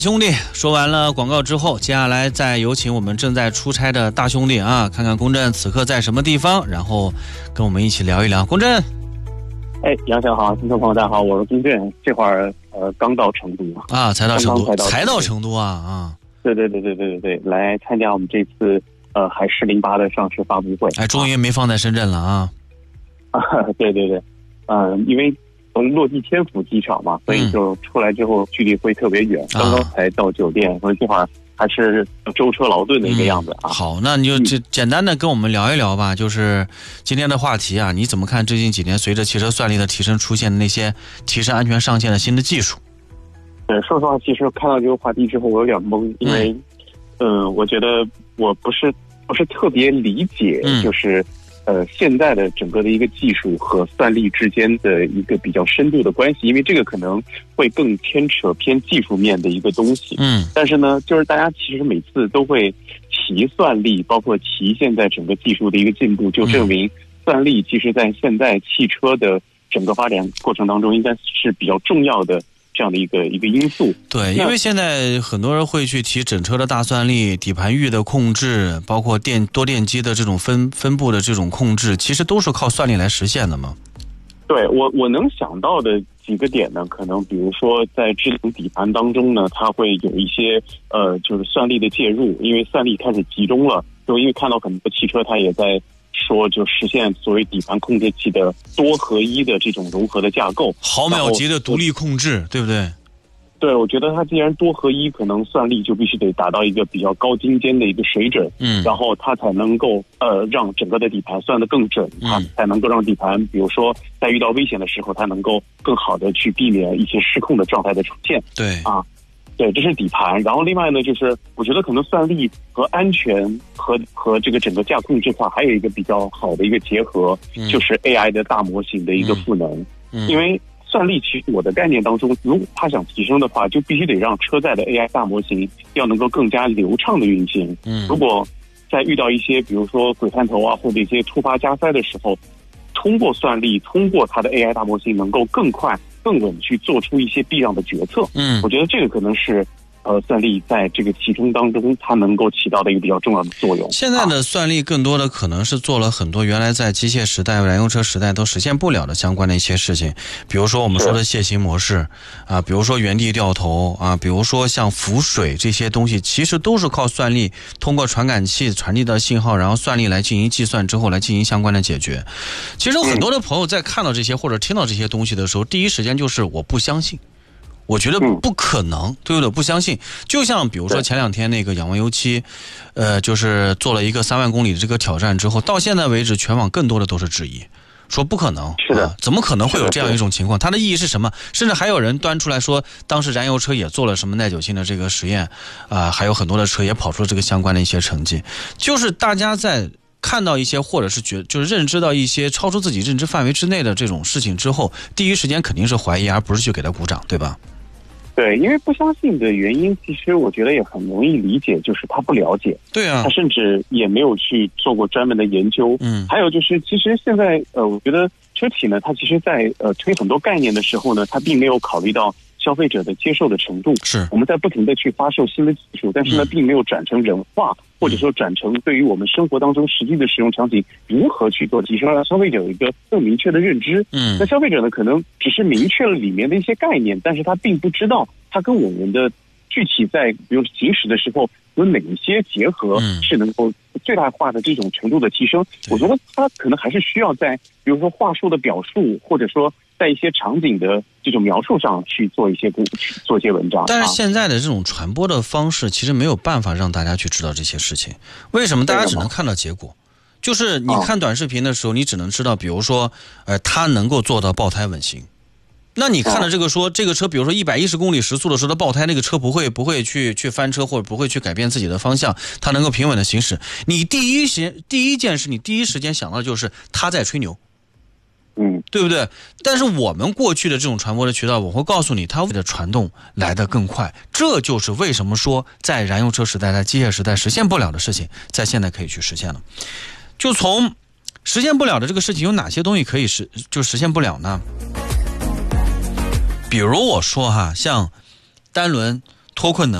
兄弟，说完了广告之后，接下来再有请我们正在出差的大兄弟啊，看看龚震此刻在什么地方，然后跟我们一起聊一聊。龚震， 杨小好，听众朋友大家好，我是龚震，这会儿刚到成都啊，才到成都啊， 对，来参加我们这次海狮08的上市发布会， 终于没放在深圳了啊， 对，因为落地天府机场嘛，所以就出来之后距离会特别远，刚刚才到酒店，所以这会儿还是舟车劳顿的一个样子啊。 好，那你就简单的跟我们聊一聊吧，就是今天的话题啊，你怎么看最近几年随着汽车算力的提升出现的那些提升安全上限的新的技术？ 说实话，其实看到这个话题之后我有点懵，因为我觉得我不是特别理解，就是现在的整个的一个技术和算力之间的一个比较深度的关系，因为这个可能会更牵扯偏技术面的一个东西。但是呢，就是大家其实每次都会提算力，包括提现在整个技术的一个进步，就证明算力其实在现在汽车的整个发展过程当中，应该是比较重要的这样的一个因素。 对，因为现在很多人会去提整车的大算力、底盘域的控制，包括多电机的这种分布的这种控制，其实都是靠算力来实现的嘛。 对，我能想到的几个点呢，可能比如说在智能底盘当中呢，它会有一些就是算力的介入，因为算力开始集中了，就因为看到很多汽车它也在说就实现所谓底盘控制器的多合一的这种融合的架构， 毫秒级的独立控制，对不对？ 对，我觉得它既然多合一，可能算力就必须得达到一个比较高精尖的一个水准，然后它才能够让整个的底盘算得更准，它才能够让底盘，比如说在遇到危险的时候，它能够更好的去避免一些失控的状态的出现。对，这是底盘。然后另外呢，就是我觉得可能算力和安全和这个整个驾控这块还有一个比较好的一个结合，就是 AI 的大模型的一个赋能。因为算力其实我的概念当中，如果它想提升的话，就必须得让车载的 AI 大模型要能够更加流畅的运行。如果在遇到一些比如说鬼探头啊或者一些突发加塞的时候，通过算力，通过它的 AI 大模型能够更快更稳去做出一些避让的决策。我觉得这个可能是算力在这个提升当中它能够起到的一个比较重要的作用。 现在的算力更多的可能是做了很多原来在机械时代、燃油车时代都实现不了的相关的一些事情，比如说我们说的楔形模式啊，比如说原地掉头啊，比如说像浮水这些东西，其实都是靠算力通过传感器传递的信号，然后算力来进行计算之后来进行相关的解决。其实很多的朋友在看到这些或者听到这些东西的时候，第一时间就是我不相信。我觉得不可能，对不对？不相信。就像比如说前两天那个仰望油漆，就是做了一个3万公里的这个挑战之后，到现在为止，全网更多的都是质疑，说不可能。 是的， 怎么可能会有这样一种情况？它的意义是什么？甚至还有人端出来说，当时燃油车也做了什么耐久性的这个实验，还有很多的车也跑出了这个相关的一些成绩。就是大家在看到一些或者是就是认知到一些超出自己认知范围之内的这种事情之后，第一时间肯定是怀疑，而不是去给他鼓掌，对吧？ 对，因为不相信的原因，其实我觉得也很容易理解，就是他不了解。 对啊， 他甚至也没有去做过专门的研究。还有就是，其实现在我觉得车企呢，它其实在推很多概念的时候呢，它并没有考虑到消费者的接受的程度。 是我们在不停的去发售新的技术，但是呢，并没有转成人化，或者说转成对于我们生活当中实际的使用场景如何去做提升，让消费者有一个更明确的认知。那消费者呢，可能只是明确了里面的一些概念，但是他并不知道它跟我们的具体在比如行驶的时候有哪一些结合是能够最大化的这种程度的提升。我觉得它可能还是需要在比如说话术的表述，或者说在一些场景的这种描述上去做一些文章。 但是现在的这种传播的方式其实没有办法让大家去知道这些事情。为什么？大家只能看到结果。就是你看短视频的时候，你只能知道比如说它能够做到爆胎稳行。那你看了这个说这个车比如说110公里时速的时候的爆胎，那个车不会去翻车，或者不会去改变自己的方向，它能够平稳的行驶。你第一件事你第一时间想到的就是它在吹牛，对不对？但是我们过去的这种传播的渠道，我会告诉你它的传动来得更快。这就是为什么说在燃油车时代在机械时代实现不了的事情，在现在可以去实现了。就从实现不了的这个事情有哪些东西可以实现不了呢？比如我说像单轮脱困能